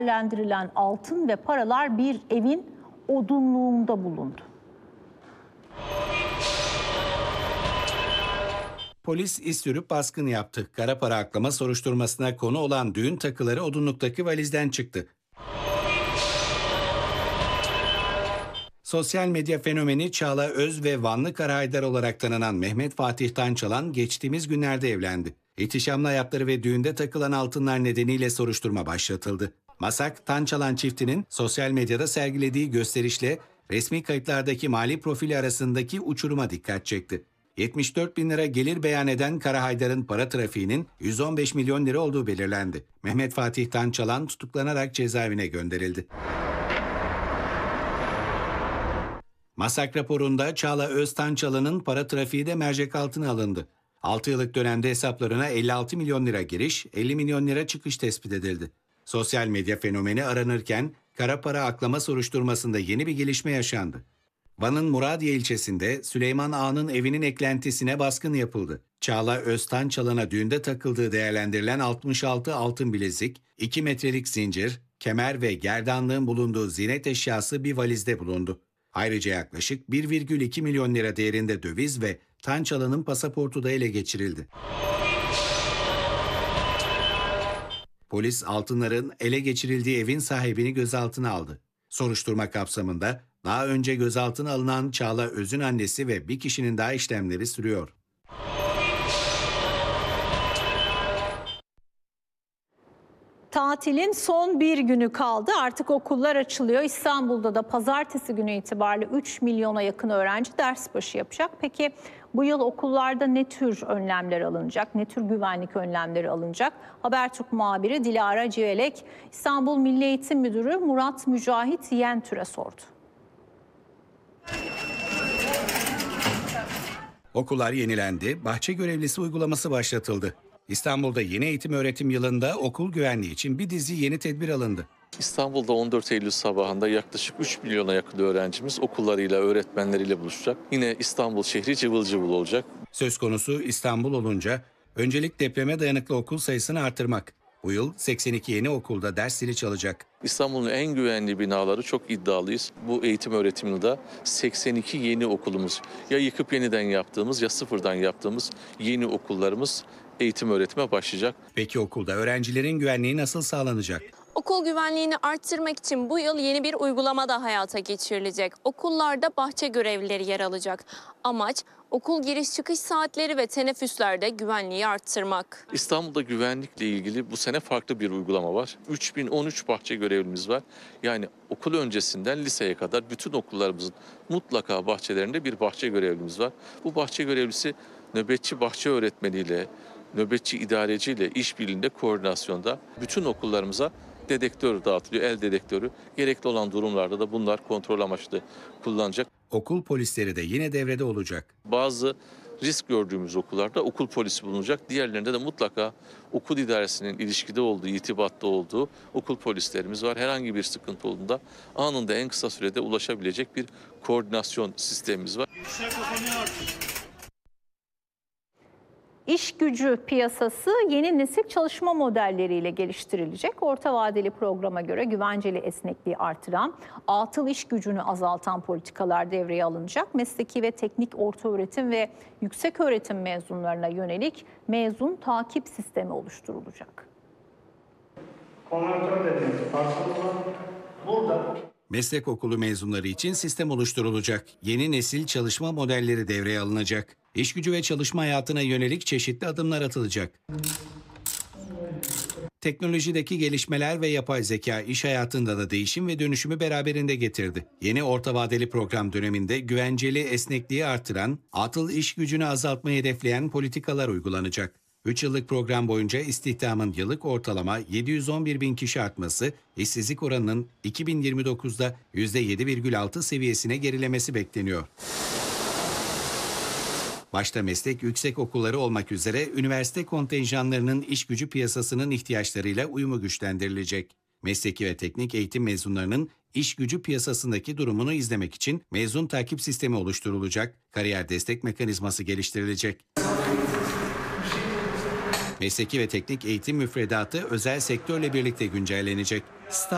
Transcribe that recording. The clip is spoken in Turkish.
Değerlendirilen altın ve paralar bir evin odunluğunda bulundu. Polis iz sürüp baskın yaptı. Kara para aklama soruşturmasına konu olan düğün takıları odunluktaki valizden çıktı. Sosyal medya fenomeni Çağla Öz ve Vanlı Karahaydar olarak tanınan Mehmet Fatih Tançalan geçtiğimiz günlerde evlendi. İhtişamlı hayatları ve düğünde takılan altınlar nedeniyle soruşturma başlatıldı. Masak, Tançalan çiftinin sosyal medyada sergilediği gösterişle resmi kayıtlardaki mali profili arasındaki uçuruma dikkat çekti. 74 bin lira gelir beyan eden Karahaydar'ın para trafiğinin 115 milyon lira olduğu belirlendi. Mehmet Fatih Tançalan tutuklanarak cezaevine gönderildi. Masak raporunda Çağla Öz Tançalan'ın para trafiği de mercek altına alındı. 6 yıllık dönemde hesaplarına 56 milyon lira giriş, 50 milyon lira çıkış tespit edildi. Sosyal medya fenomeni aranırken kara para aklama soruşturmasında yeni bir gelişme yaşandı. Van'ın Muradiye ilçesinde Süleyman Ağa'nın evinin eklentisine baskın yapıldı. Çağla Öz Tançalan'a düğünde takıldığı değerlendirilen 66 altın bilezik, 2 metrelik zincir, kemer ve gerdanlığın bulunduğu ziynet eşyası bir valizde bulundu. Ayrıca yaklaşık 1,2 milyon lira değerinde döviz ve Tançalan'ın pasaportu da ele geçirildi. Polis altınların ele geçirildiği evin sahibini gözaltına aldı. Soruşturma kapsamında daha önce gözaltına alınan Çağla Öz'ün annesi ve bir kişinin daha işlemleri sürüyor. Tatilin son bir günü kaldı. Artık okullar açılıyor. İstanbul'da da pazartesi günü itibariyle 3 milyona yakın öğrenci ders başı yapacak. Peki bu yıl okullarda ne tür önlemler alınacak? Ne tür güvenlik önlemleri alınacak? Habertürk muhabiri Dilara Civelek, İstanbul Milli Eğitim Müdürü Murat Mücahit Yentür'e sordu. Okullar yenilendi, bahçe görevlisi uygulaması başlatıldı. İstanbul'da yeni eğitim öğretim yılında okul güvenliği için bir dizi yeni tedbir alındı. İstanbul'da 14 Eylül sabahında yaklaşık 3 milyona yakın öğrencimiz okullarıyla, öğretmenleriyle buluşacak. Yine İstanbul şehri cıvıl cıvıl olacak. Söz konusu İstanbul olunca öncelik depreme dayanıklı okul sayısını artırmak. Bu yıl 82 yeni okulda ders zili çalacak. İstanbul'un en güvenli binaları çok iddialıyız. Bu eğitim öğretim yılında 82 yeni okulumuz, ya yıkıp yeniden yaptığımız ya sıfırdan yaptığımız yeni okullarımız eğitim öğretime başlayacak. Peki okulda öğrencilerin güvenliği nasıl sağlanacak? Okul güvenliğini arttırmak için bu yıl yeni bir uygulama da hayata geçirilecek. Okullarda bahçe görevlileri yer alacak. Amaç okul giriş çıkış saatleri ve teneffüslerde güvenliği arttırmak. İstanbul'da güvenlikle ilgili bu sene farklı bir uygulama var. 3013 bahçe görevlimiz var. Yani okul öncesinden liseye kadar bütün okullarımızın mutlaka bahçelerinde bir bahçe görevlimiz var. Bu bahçe görevlisi nöbetçi bahçe öğretmeniyle, nöbetçi idareciyle işbirliğinde, koordinasyonda bütün okullarımıza dedektör dağıtılıyor, el dedektörü. Gerekli olan durumlarda da bunlar kontrol amaçlı kullanacak. Okul polisleri de yine devrede olacak. Bazı risk gördüğümüz okullarda okul polisi bulunacak. Diğerlerinde de mutlaka okul idaresinin ilişkide olduğu, irtibatta olduğu okul polislerimiz var. Herhangi bir sıkıntı olduğunda anında en kısa sürede ulaşabilecek bir koordinasyon sistemimiz var. İş gücü piyasası yeni nesil çalışma modelleriyle geliştirilecek. Orta vadeli programa göre güvenceli esnekliği artıran, atıl iş gücünü azaltan politikalar devreye alınacak. Mesleki ve teknik ortaöğretim ve yükseköğretim mezunlarına yönelik mezun takip sistemi oluşturulacak. Konvertör dediğimiz parçalar burada. Meslek okulu mezunları için sistem oluşturulacak. Yeni nesil çalışma modelleri devreye alınacak. İş gücü ve çalışma hayatına yönelik çeşitli adımlar atılacak. Teknolojideki gelişmeler ve yapay zeka iş hayatında da değişim ve dönüşümü beraberinde getirdi. Yeni orta vadeli program döneminde güvenceli esnekliği artıran, atıl iş gücünü azaltmayı hedefleyen politikalar uygulanacak. 3 yıllık program boyunca istihdamın yıllık ortalama 711 bin kişi artması, işsizlik oranının 2029'da %7,6 seviyesine gerilemesi bekleniyor. Başta meslek yüksek okulları olmak üzere üniversite kontenjanlarının iş gücü piyasasının ihtiyaçlarıyla uyumu güçlendirilecek. Mesleki ve teknik eğitim mezunlarının iş gücü piyasasındaki durumunu izlemek için mezun takip sistemi oluşturulacak, kariyer destek mekanizması geliştirilecek. Mesleki ve teknik eğitim müfredatı özel sektörle birlikte güncellenecek.